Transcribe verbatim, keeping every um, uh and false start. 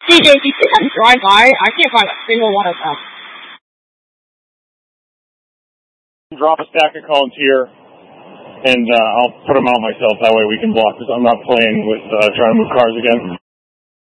C J C six and drive by. I can't find a single one of them. Drop a stack of cones here, and uh, I'll put them out myself. That way we can block, because I'm not playing with uh, trying to move cars again.